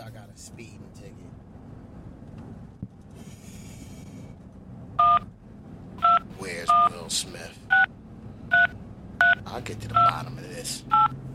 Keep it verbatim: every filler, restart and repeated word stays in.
I got a speeding ticket. Where's Will Smith? I'll get to the bottom of this.